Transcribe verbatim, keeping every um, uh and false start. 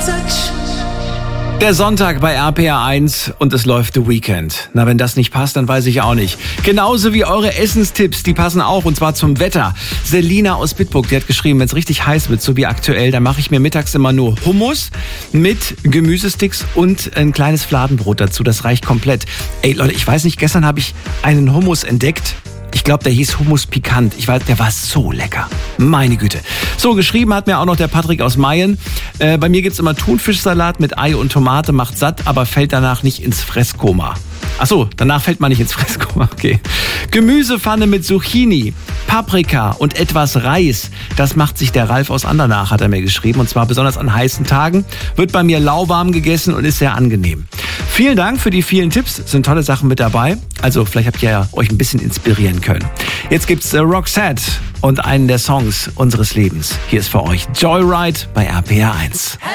Der Sonntag bei R P R eins und es läuft The Weekend. Na, wenn das nicht passt, dann weiß ich auch nicht. Genauso wie eure Essenstipps, die passen auch, und zwar zum Wetter. Selina aus Bitburg, die hat geschrieben, wenn es richtig heiß wird, so wie aktuell, dann mache ich mir mittags immer nur Hummus mit Gemüsesticks und ein kleines Fladenbrot dazu. Das reicht komplett. Ey Leute, ich weiß nicht, gestern habe ich einen Hummus entdeckt. Ich glaube, der hieß Hummus Pikant. Ich weiß, der war so lecker. Meine Güte. So, geschrieben hat mir auch noch der Patrick aus Mayen. Äh, bei mir gibt's immer Thunfischsalat mit Ei und Tomate, macht satt, aber fällt danach nicht ins Fresskoma. Ach so, danach fällt man nicht ins Fresskoma. Okay. Gemüsepfanne mit Zucchini, Paprika und etwas Reis. Das macht sich der Ralf aus Andernach, hat er mir geschrieben. Und zwar besonders an heißen Tagen. Wird bei mir lauwarm gegessen und ist sehr angenehm. Vielen Dank für die vielen Tipps. Sind tolle Sachen mit dabei. Also vielleicht habt ihr ja euch ein bisschen inspirieren können. Jetzt gibt's äh, Roxette und einen der Songs unseres Lebens. Hier ist für euch Joyride bei R P R eins.